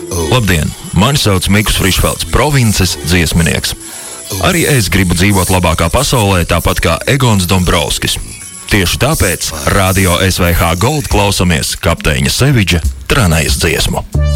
Labdien, mani sauc Mikus Frišfelds, provinces dziesminieks. Arī es gribu dzīvot labākā pasaulē, tāpat kā Egons Dombrovskis. Tieši tāpēc Radio SVH Gold klausamies kapteiņa Seviģa Tranējas dziesmu.